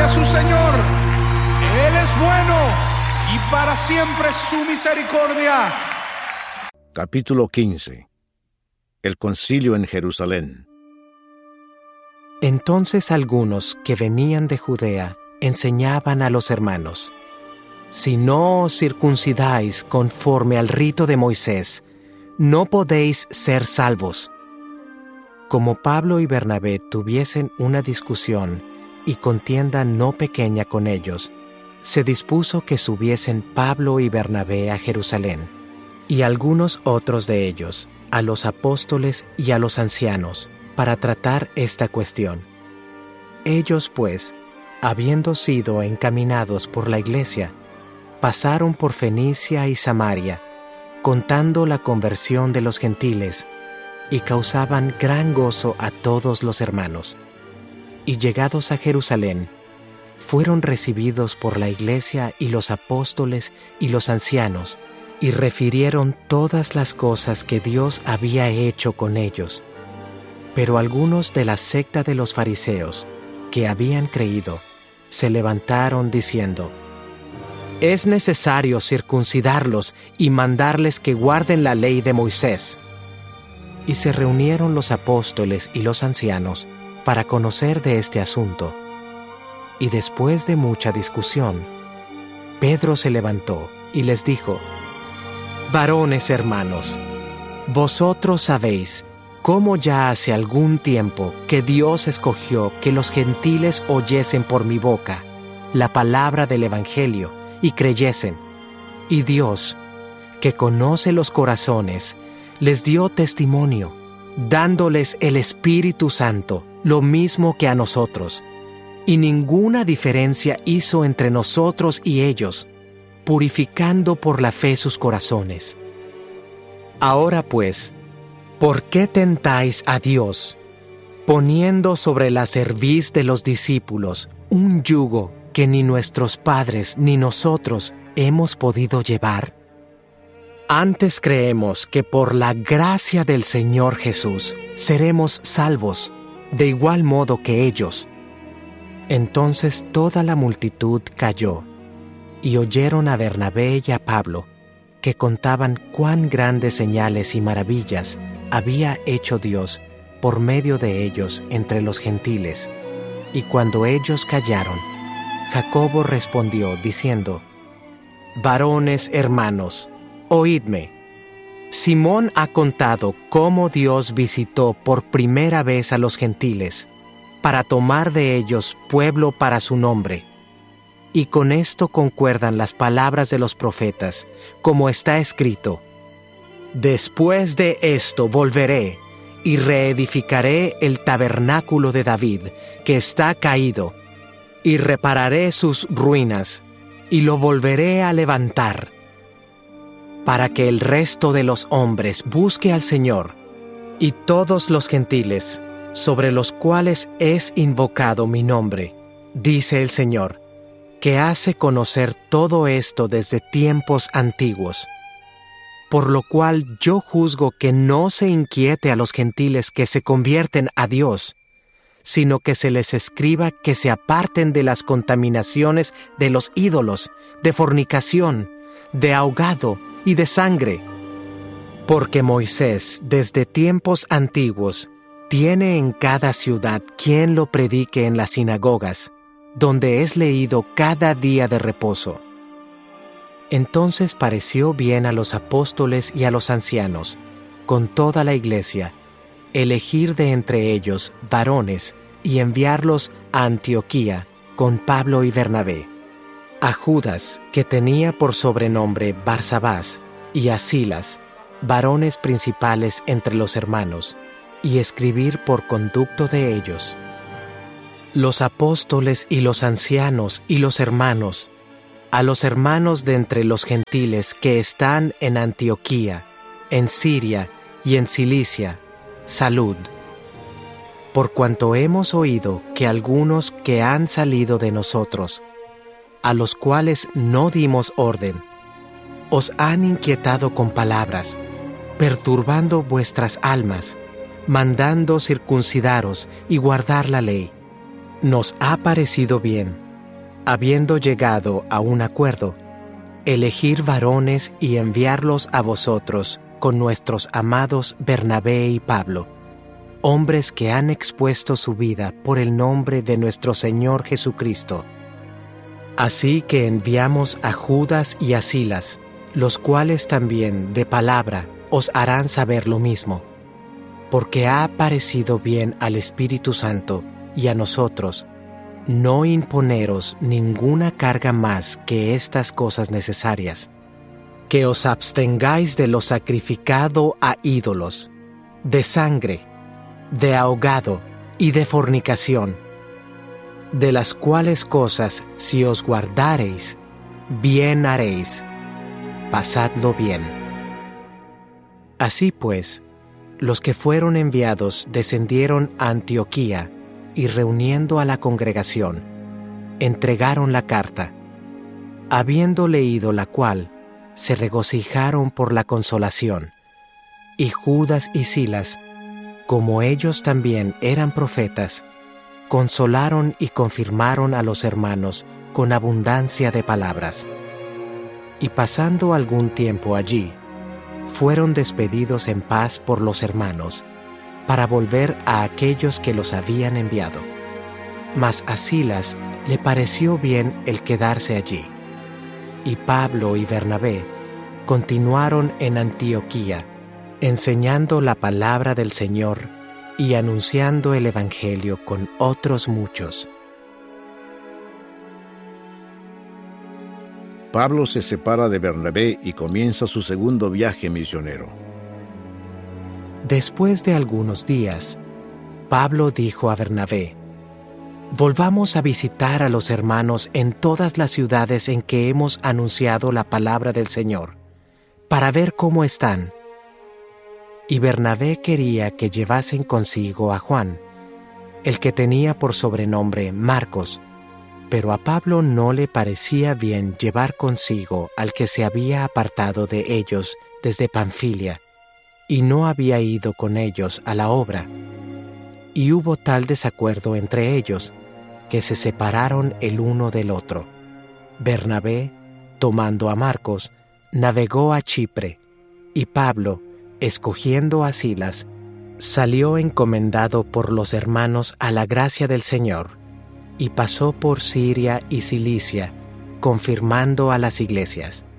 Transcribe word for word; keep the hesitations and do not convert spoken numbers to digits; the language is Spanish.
su Señor. Él es bueno y para siempre su misericordia. Capítulo quince. El concilio en Jerusalén. Entonces algunos que venían de Judea enseñaban a los hermanos: si no os circuncidáis conforme al rito de Moisés, no podéis ser salvos. Como Pablo y Bernabé tuviesen una discusión y contienda no pequeña con ellos, se dispuso que subiesen Pablo y Bernabé a Jerusalén, y algunos otros de ellos, a los apóstoles y a los ancianos, para tratar esta cuestión. Ellos, pues, habiendo sido encaminados por la iglesia, pasaron por Fenicia y Samaria, contando la conversión de los gentiles, y causaban gran gozo a todos los hermanos. Y llegados a Jerusalén, fueron recibidos por la iglesia y los apóstoles y los ancianos, y refirieron todas las cosas que Dios había hecho con ellos. Pero algunos de la secta de los fariseos, que habían creído, se levantaron diciendo: es necesario circuncidarlos y mandarles que guarden la ley de Moisés. Y se reunieron los apóstoles y los ancianos para conocer de este asunto. Y después de mucha discusión, Pedro se levantó y les dijo: varones hermanos, vosotros sabéis cómo ya hace algún tiempo que Dios escogió que los gentiles oyesen por mi boca la palabra del Evangelio y creyesen. Y Dios, que conoce los corazones, les dio testimonio, dándoles el Espíritu Santo, lo mismo que a nosotros. Y ninguna diferencia hizo entre nosotros y ellos, purificando por la fe sus corazones. Ahora pues, ¿por qué tentáis a Dios, poniendo sobre la cerviz de los discípulos un yugo que ni nuestros padres ni nosotros hemos podido llevar? Antes creemos que por la gracia del Señor Jesús seremos salvos, de igual modo que ellos. Entonces toda la multitud calló, y oyeron a Bernabé y a Pablo, que contaban cuán grandes señales y maravillas había hecho Dios por medio de ellos entre los gentiles. Y cuando ellos callaron, Jacobo respondió diciendo: varones hermanos, oídme. Simón ha contado cómo Dios visitó por primera vez a los gentiles, para tomar de ellos pueblo para su nombre. Y con esto concuerdan las palabras de los profetas, como está escrito: después de esto volveré, y reedificaré el tabernáculo de David, que está caído, y repararé sus ruinas, y lo volveré a levantar, para que el resto de los hombres busque al Señor, y todos los gentiles, sobre los cuales es invocado mi nombre, dice el Señor, que hace conocer todo esto desde tiempos antiguos. Por lo cual yo juzgo que no se inquiete a los gentiles que se convierten a Dios, sino que se les escriba que se aparten de las contaminaciones de los ídolos, de fornicación, de ahogado y de sangre. Porque Moisés, desde tiempos antiguos, tiene en cada ciudad quien lo predique en las sinagogas, donde es leído cada día de reposo. Entonces pareció bien a los apóstoles y a los ancianos, con toda la iglesia, elegir de entre ellos varones y enviarlos a Antioquía con Pablo y Bernabé, a Judas, que tenía por sobrenombre Barsabás, y a Silas, varones principales entre los hermanos, y escribir por conducto de ellos: los apóstoles y los ancianos y los hermanos, a los hermanos de entre los gentiles que están en Antioquía, en Siria y en Cilicia, salud. Por cuanto hemos oído que algunos que han salido de nosotros, a los cuales no dimos orden, os han inquietado con palabras, perturbando vuestras almas, mandando circuncidaros y guardar la ley. Nos ha parecido bien, habiendo llegado a un acuerdo, elegir varones y enviarlos a vosotros con nuestros amados Bernabé y Pablo, hombres que han expuesto su vida por el nombre de nuestro Señor Jesucristo. Así que enviamos a Judas y a Silas, los cuales también de palabra os harán saber lo mismo, porque ha parecido bien al Espíritu Santo y a nosotros no imponeros ninguna carga más que estas cosas necesarias, que os abstengáis de lo sacrificado a ídolos, de sangre, de ahogado y de fornicación, de las cuales cosas si os guardareis, bien haréis. Pasadlo bien. Así pues, los que fueron enviados descendieron a Antioquía y reuniendo a la congregación, entregaron la carta. Habiendo leído la cual, se regocijaron por la consolación. Y Judas y Silas, como ellos también eran profetas, consolaron y confirmaron a los hermanos con abundancia de palabras. Y pasando algún tiempo allí, fueron despedidos en paz por los hermanos, para volver a aquellos que los habían enviado. Mas a Silas le pareció bien el quedarse allí. Y Pablo y Bernabé continuaron en Antioquía, enseñando la palabra del Señor y anunciando el Evangelio con otros muchos. Pablo se separa de Bernabé y comienza su segundo viaje misionero. Después de algunos días, Pablo dijo a Bernabé: «Volvamos a visitar a los hermanos en todas las ciudades en que hemos anunciado la palabra del Señor, para ver cómo están». Y Bernabé quería que llevasen consigo a Juan, el que tenía por sobrenombre Marcos, pero a Pablo no le parecía bien llevar consigo al que se había apartado de ellos desde Panfilia, y no había ido con ellos a la obra. Y hubo tal desacuerdo entre ellos, que se separaron el uno del otro. Bernabé, tomando a Marcos, navegó a Chipre, y Pablo, escogiendo a Silas, salió encomendado por los hermanos a la gracia del Señor, y pasó por Siria y Cilicia, confirmando a las iglesias.